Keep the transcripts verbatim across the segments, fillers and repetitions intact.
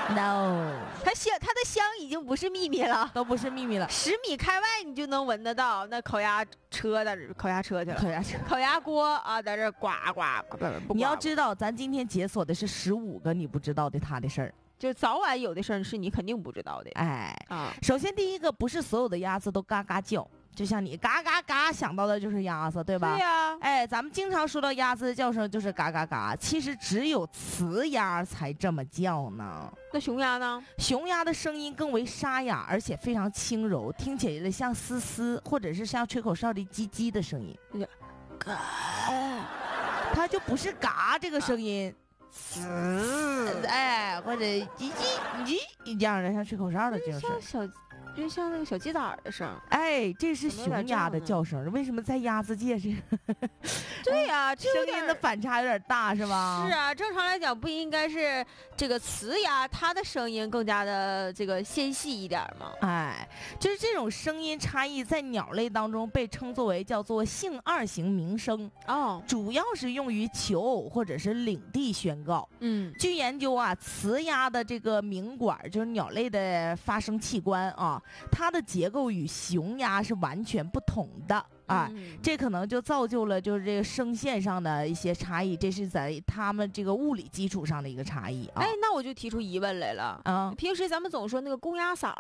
No， 它香，它的香已经不是秘密了， 都不是秘密了， 十米开外你就能闻得到。那烤鸭车在这，烤鸭车去了， 烤鸭车， 烤鸭锅啊，在这呱呱呱。 你要知道，咱今天解锁的是十五个你不知道的他的事儿。 就早晚有的事儿是你肯定不知道的。 哎啊， 首先第一个，不是所有的鸭子都嘎嘎叫，就像你嘎嘎嘎想到的就是鸭子，对吧？ 对呀、啊。 哎，咱们经常说到鸭子的叫声就是嘎嘎嘎，其实只有雌鸭才这么叫呢。 那熊鸭呢？ 熊鸭的声音更为沙哑，而且非常轻柔，听起来像嘶嘶，或者是像吹口哨的叽叽的声音。 嘎， 它就不是嘎这个声音。嘶，哎，或者叽叽叽这样的，像吹口哨的这种声， 小，就像那个小鸡仔的声。 哎，这是熊鸭的叫声。为什么在鸭子界是？ 对呀、啊， 声音的反差有点大，是吧？ 是啊，正常来讲不应该是这个雌鸭它的声音更加的这个纤细一点吗？ 哎，就是这种声音差异在鸟类当中被称作为叫做性二型鸣声哦， 主要是用于求偶或者是领地宣告。 嗯， 据研究啊，雌鸭的这个鸣管就是鸟类的发声器官啊，它的结构与雄鸭是完全不同的。啊， 嗯、 这可能就造就了就是这个声线上的一些差异，这是在他们这个物理基础上的一个差异啊。 哎，那我就提出疑问来了啊！平时咱们总说那个公鸭嗓，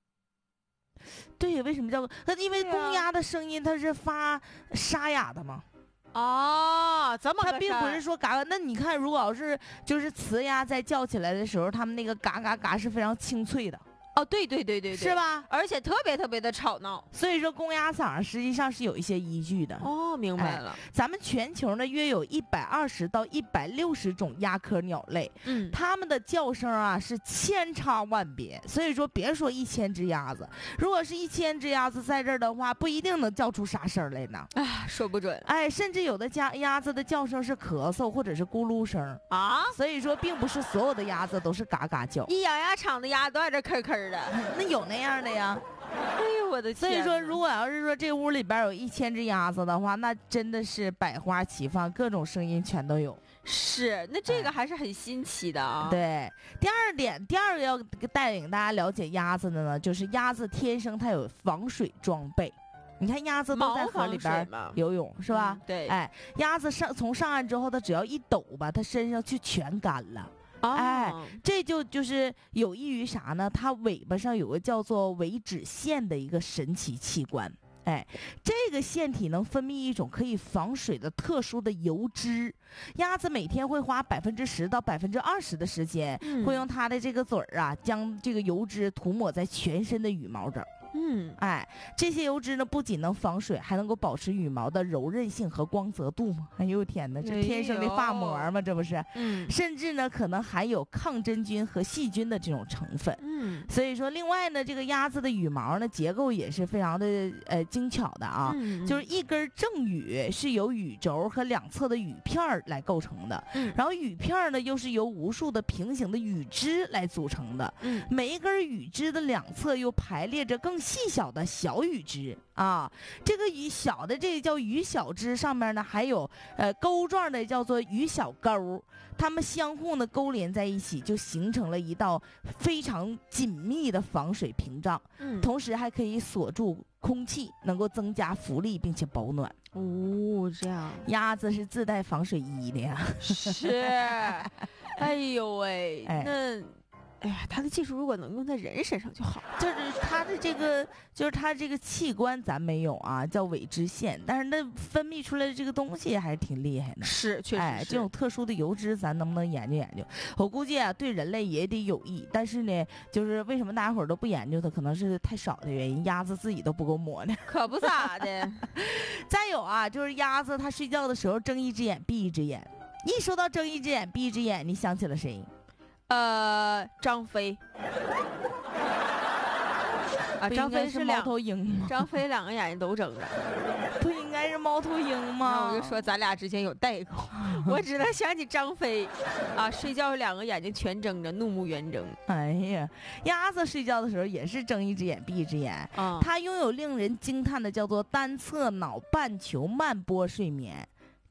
对，为什么叫？因为公鸭的声音它是发沙哑的嘛。 哦，怎么？ 它并不是说嘎嘎。那你看，如果要是就是雌鸭在叫起来的时候，它们那个嘎嘎嘎是非常清脆的。 哦，对对对对对， 是吧？ 而且特别特别的吵闹， 所以说公鸭嗓实际上是有一些依据的。 哦，明白了。 哎、咱们全球呢约有一百二十到一百六十种鸭科鸟类， 嗯， 它们的叫声啊是千差万别。所以说，别说一千只鸭子，如果是一千只鸭子在这儿的话，不一定能叫出啥声来呢。 啊，说不准。 哎，甚至有的家鸭子的叫声是咳嗽或者是咕噜声啊。 所以说，并不是所有的鸭子都是嘎嘎叫。 一养鸭场的鸭都在这吭吭的， 那有那样的呀。 哎呦我的天！ 所以说，如果要是说这屋里边有一千只鸭子的话，那真的是百花齐放，各种声音全都有。 是，那这个还是很新奇的啊。 哎、对，第二点，第二个要带领大家了解鸭子的呢，就是鸭子天生它有防水装备。你看鸭子都在河里边游泳，是吧？ 嗯、对， 哎，鸭子上从上岸之后，它只要一抖吧，它身上就全干了。 哦、 哎，这就就是有益于啥呢？它尾巴上有个叫做尾脂腺的一个神奇器官。哎，这个腺体能分泌一种可以防水的特殊的油脂。鸭子每天会花百分之十到百分之二十的时间， 嗯、 会用它的这个嘴儿啊，将这个油脂涂抹在全身的羽毛上。 嗯， 哎，这些油脂呢，不仅能防水，还能够保持羽毛的柔韧性和光泽度嘛。哎呦天哪，这天生的发膜嘛，这不是？ 嗯， 甚至呢，可能含有抗真菌和细菌的这种成分。 嗯， 所以说，另外呢，这个鸭子的羽毛呢，结构也是非常的呃精巧的啊。 嗯， 就是一根正羽是由羽轴和两侧的羽片来构成的。 嗯， 然后羽片呢，又是由无数的平行的羽枝来组成的。 嗯， 每一根羽枝的两侧又排列着更细小的小羽枝啊，这个羽小的这个叫羽小枝，上面呢还有呃钩状的叫做羽小钩，它们相互呢勾连在一起，就形成了一道非常紧密的防水屏障。 嗯， 同时还可以锁住空气，能够增加浮力并且保暖。 哦，这样， 鸭子是自带防水衣的呀。 是，哎呦喂， 哎那。哎呀，它的技术如果能用在人身上就好。 就是它的这个，就是它这个器官咱没有啊，叫尾脂腺，但是那分泌出来的这个东西还是挺厉害的。 是，确实是。 哎，这种特殊的油脂，咱能不能研究研究？我估计啊，对人类也得有益。但是呢，就是为什么大家伙都不研究它，可能是太少的原因，鸭子自己都不够摸呢。 可不咋的。 再有啊，就是鸭子它睡觉的时候睁一只眼闭一只眼。一说到睁一只眼闭一只眼，你想起了谁？ 呃，张飞啊，张飞是猫头鹰吗？ 张飞两个眼睛都睁着， 不应该是猫头鹰吗？ 那我就说咱俩之间有代沟，我只能想起张飞啊，睡觉两个眼睛全睁着，怒目圆睁。 哎呀，鸭子睡觉的时候也是睁一只眼闭一只眼， 啊、 它拥有令人惊叹的叫做单侧脑半球慢波睡眠。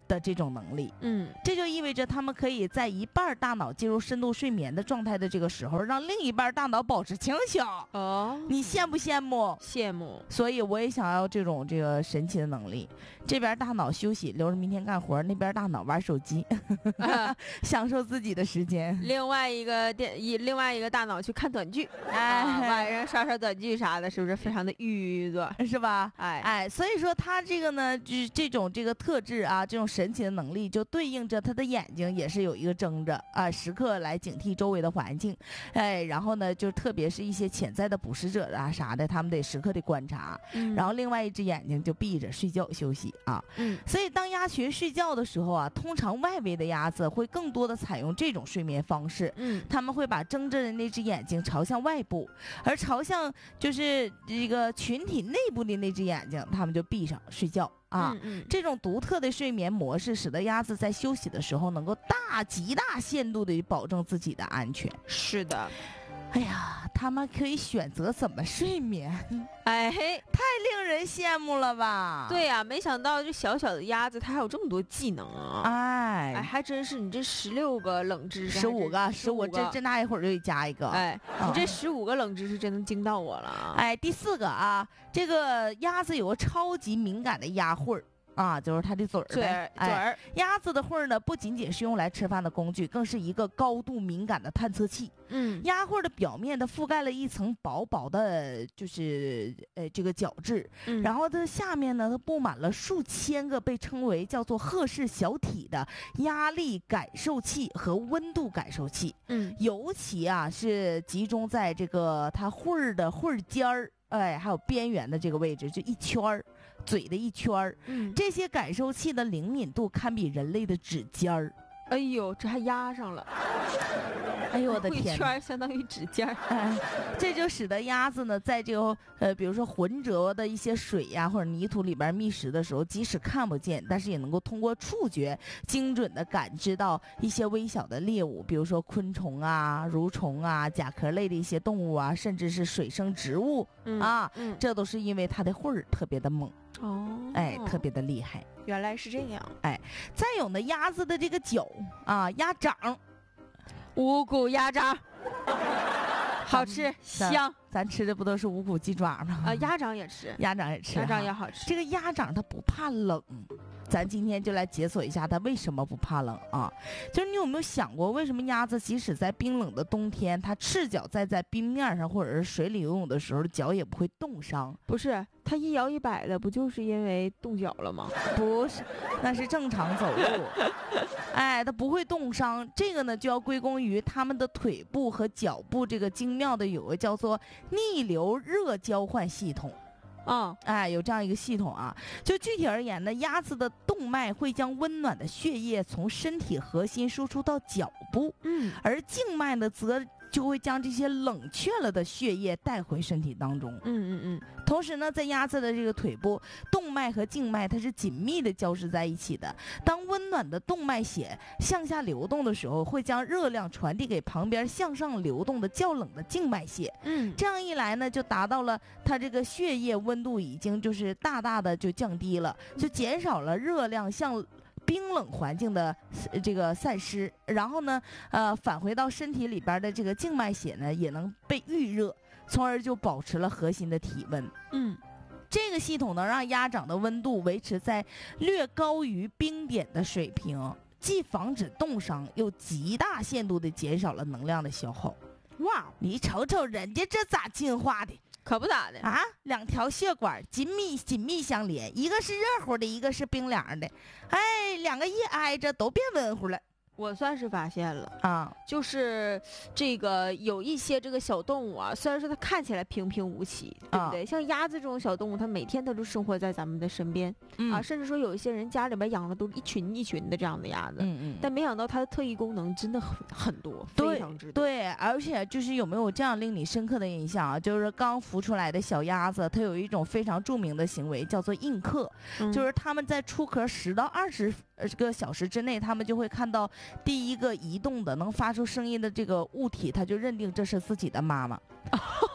的这种能力。 嗯， 这就意味着他们可以在一半大脑进入深度睡眠的状态的这个时候，让另一半大脑保持清醒。 哦， 你羡不羡慕？ 羡慕。 所以我也想要这种这个神奇的能力。这边大脑休息，留着明天干活；那边大脑玩手机， 啊、 享受自己的时间。 另外一个电，一另外一个大脑去看短剧， 哎， 啊、晚上刷刷短剧啥的，是不是非常的愉悦？ 是吧？ 哎哎，所以说他这个呢，就是这种这个特质啊，这种神奇的能力，就对应着他的眼睛也是有一个睁着啊，时刻来警惕周围的环境。哎，然后呢，就特别是一些潜在的捕食者啊啥的，他们得时刻的观察。 嗯、 然后另外一只眼睛就闭着睡觉休息啊。 嗯， 所以当鸭群睡觉的时候啊，通常外围的鸭子会更多的采用这种睡眠方式。 嗯， 他们会把睁着的那只眼睛朝向外部，而朝向就是这个群体内部的那只眼睛，他们就闭上睡觉啊。 嗯嗯、 这种独特的睡眠模式，使得鸭子在休息的时候能够大极大限度的保证自己的安全。 是的。 哎呀，他们可以选择怎么睡眠， 哎， 太令人羡慕了吧？ 对呀、啊，没想到这小小的鸭子它还有这么多技能啊！ 哎， 哎，还真是，你这十六个冷知识， 十五个， 十五， 这这那一会儿就得加一个。 哎，你这十五个冷知识真的惊到我了啊！ 哎，第四个啊，这个鸭子有个超级敏感的鸭喙儿。啊，就是它的嘴儿呗， 嘴儿，嘴儿。 鸭子的喙儿呢，不仅仅是用来吃饭的工具，更是一个高度敏感的探测器。 嗯， 鸭喙的表面它覆盖了一层薄薄的，就是呃这个角质， 嗯、 然后它下面呢，它布满了数千个被称为叫做赫氏小体的压力感受器和温度感受器。 嗯， 尤其啊是集中在这个它喙儿的喙儿尖儿，哎，还有边缘的这个位置，就一圈儿。嘴的一圈儿， 嗯， 这些感受器的灵敏度堪比人类的指尖儿。 哎呦，这还压上了！ 哎呦我的天！ 一圈相当于指尖儿， 哎，这就使得鸭子呢，在这个呃，比如说浑浊的一些水呀或者泥土里边觅食的时候，即使看不见，但是也能够通过触觉精准的感知到一些微小的猎物，比如说昆虫啊、蠕虫啊、甲壳类的一些动物啊，甚至是水生植物、 嗯、 啊、 嗯， 这都是因为它的喙儿特别的猛。 哦， 哎，特别的厉害。 原来是这样。 哎，再有呢，鸭子的这个脚啊，鸭掌， 五谷鸭掌，好吃香。 咱吃的不都是五谷鸡爪吗？ 啊，鸭掌也吃， 鸭掌也吃， 鸭掌也好吃。 这个鸭掌它不怕冷，咱今天就来解锁一下它为什么不怕冷啊？就是你有没有想过，为什么鸭子即使在冰冷的冬天，它赤脚站在冰面上或者是水里游泳的时候，脚也不会冻伤？ 不是，它一摇一摆的，不就是因为冻脚了吗？ 不是，那是正常走路。哎，它不会冻伤，这个呢就要归功于它们的腿部和脚部这个精妙的有个叫做逆流热交换系统。 啊、嗯， 哎，有这样一个系统啊。就具体而言呢，鸭子的动脉会将温暖的血液从身体核心输出到脚部， 嗯， 而静脉呢，则就会将这些冷却了的血液带回身体当中。 嗯嗯嗯。 同时呢，在鸭子的这个腿部，动脉和静脉它是紧密的交织在一起的。当温暖的动脉血向下流动的时候，会将热量传递给旁边向上流动的较冷的静脉血。 嗯， 这样一来呢，就达到了它这个血液温度已经就是大大的就降低了，就减少了热量向冰冷环境的这个散失，然后呢，呃，返回到身体里边的这个静脉血呢，也能被预热，从而就保持了核心的体温。 嗯， 这个系统能让鸭掌的温度维持在略高于冰点的水平，既防止冻伤，又极大限度的减少了能量的消耗。哇，你瞅瞅人家这咋进化的？ 可不咋的啊！两条血管紧密紧密相连，一个是热乎的，一个是冰凉的。哎，两个一挨着都变温乎了。 我算是发现了啊， 就是这个有一些这个小动物啊，虽然说它看起来平平无奇，对不对？啊、像鸭子这种小动物，它每天它都生活在咱们的身边、嗯、啊，甚至说有一些人家里边养的都一群一群的这样的鸭子， 嗯嗯， 但没想到它的特异功能真的很很多，非常之多。 对，而且就是有没有这样令你深刻的印象啊？就是刚孵出来的小鸭子，它有一种非常著名的行为，叫做印刻，嗯、就是它们在出壳十到二十个小时之内，它们就会看到第一个移动的能发出声音的这个物体，它就认定这是自己的妈妈。哎，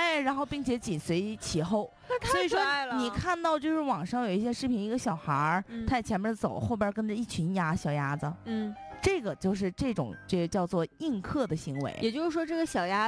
哎，然后并且紧随其后。所以说你看到就是网上有一些视频，一个小孩儿、嗯、他在前面走，后边跟着一群鸭小鸭子， 嗯， 这个就是这种这个叫做应客的行为。 也就是说，这个小鸭